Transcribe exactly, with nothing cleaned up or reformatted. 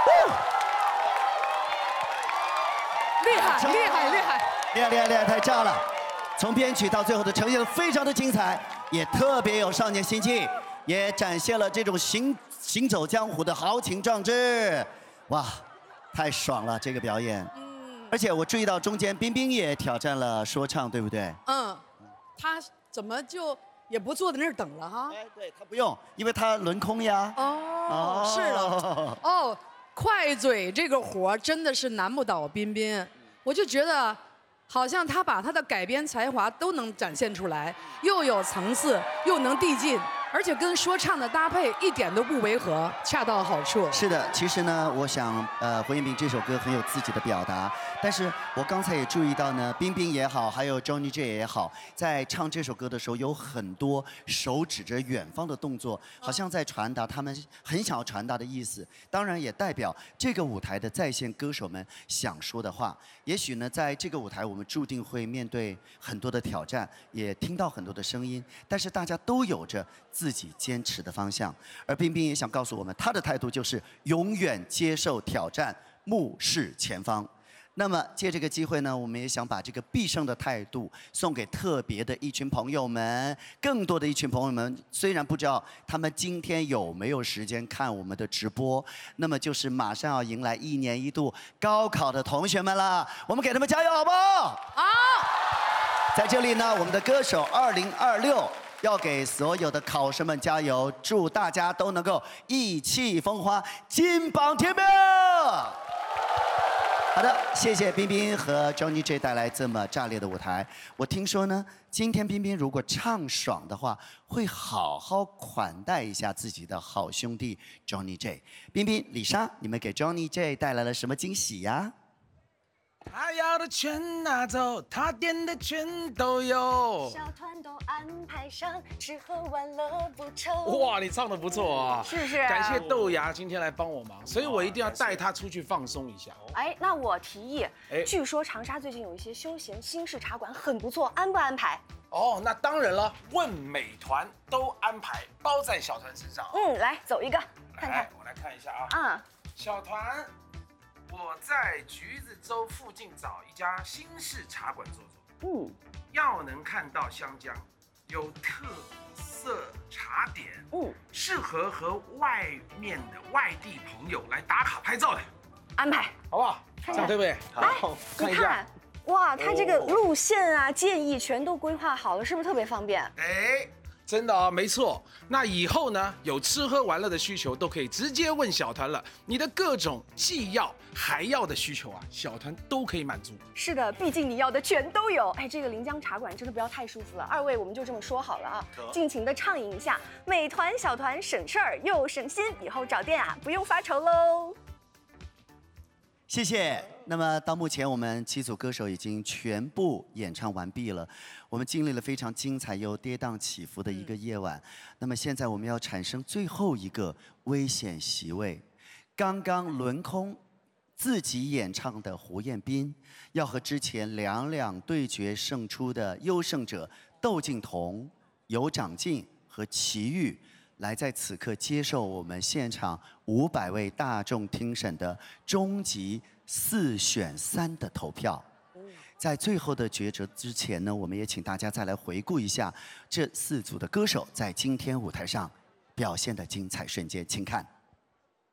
厉害，厉害，厉害， 厉害，厉害，厉害，太炸了！从编曲到最后的呈现，非常的精彩，也特别有少年心气，也展现了这种行行走江湖的豪情壮志。哇，太爽了，这个表演。嗯。而且我注意到中间冰冰也挑战了说唱，对不对？ 嗯。他怎么就也不坐在那儿等了哈？ 哎，对他不用，因为他轮空呀。 哦，是了。哦。快嘴这个活真的是难不倒彬彬，我就觉得，好像他把他的改编才华都能展现出来，又有层次，又能递进，而且跟说唱的搭配一点都不违和，恰到好处。 是的，其实呢，我想，呃，胡彦斌这首歌很有自己的表达，但是我刚才也注意到呢，彬彬也好，还有 Johnny J 也好，在唱这首歌的时候，有很多手指着远方的动作，好像在传达他们很想要传达的意思。当然，也代表这个舞台的在线歌手们想说的话。也许呢，在这个舞台，我们注定会面对很多的挑战，也听到很多的声音，但是大家都有着自己坚持的方向。而彬彬也想告诉我们，他的态度就是永远接受挑战，目视前方。那么借这个机会呢，我们也想把这个必胜的态度送给特别的一群朋友们，更多的一群朋友们，虽然不知道他们今天有没有时间看我们的直播，那么就是马上要迎来一年一度高考的同学们了，我们给他们加油好不好？ 好。 在这里呢，我们的歌手二零二六要给所有的考生们加油，祝大家都能够意气风发，金榜题名。好的，谢谢彬彬和 Johnny J 带来这么炸裂的舞台。我听说呢，今天彬彬如果唱爽的话，会好好款待一下自己的好兄弟 Johnny J。彬彬、李莎，你们给 Johnny J 带来了什么惊喜呀？ 他要的全拿走，他点的全都有。 小团都安排上，吃喝玩乐不愁。 哇，你唱的不错啊！ 是不是？ 感谢豆芽今天来帮我忙，所以我一定要带他出去放松一下。 哎，那我提议，哎，据说长沙最近有一些休闲新式茶馆很不错，安不安排？ 哦，那当然了，问美团都安排，包在小团身上。 嗯，来走一个，看看。 我来看一下啊。 嗯， 小团。我在橘子洲附近找一家新式茶馆坐坐。嗯，要能看到湘江，有特色茶点。嗯，适合和外面的外地朋友来打卡拍照的。 安排， 好不好？这样对不对？ 好，看一下。哇，它这个路线啊、建议全都规划好了，是不是特别方便？ 哎。真的啊，没错。那以后呢，有吃喝玩乐的需求都可以直接问小团了。你的各种既要还要的需求啊，小团都可以满足。 是的，毕竟你要的全都有。哎，这个临江茶馆真的不要太舒服了。二位，我们就这么说好了啊，尽情的畅饮一下。美团小团省事儿又省心，以后找店啊不用发愁喽。 谢谢。那么到目前，我们七组歌手已经全部演唱完毕了。我们经历了非常精彩又跌宕起伏的一个夜晚。那么现在我们要产生最后一个危险席位。刚刚轮空自己演唱的胡彦斌，要和之前两两对决胜出的优胜者窦靖童、尤长靖和齐豫，来在此刻接受我们现场五百位大众听审的终极四选三的投票。在最后的抉择之前呢，我们也请大家再来回顾一下这四组的歌手在今天舞台上表现的精彩瞬间，请看。